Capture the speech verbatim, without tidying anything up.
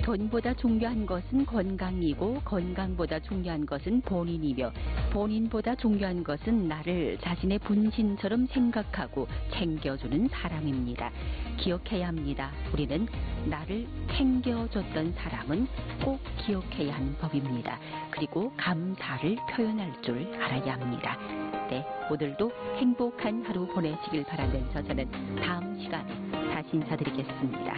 돈보다 중요한 것은 건강이고 건강보다 중요한 것은 본인이며 본인보다 중요한 것은 나를 자신의 분신처럼 생각하고 챙겨주는 사람입니다. 기억해야 합니다. 우리는 나를 챙겨줬던 사람은 꼭 기억해야 하는 법입니다. 그리고 감사를 표현할 줄 알아야 합니다. 네, 오늘도 행복한 하루 보내시길 바라면서 저는 다음 시간에 다시 인사드리겠습니다.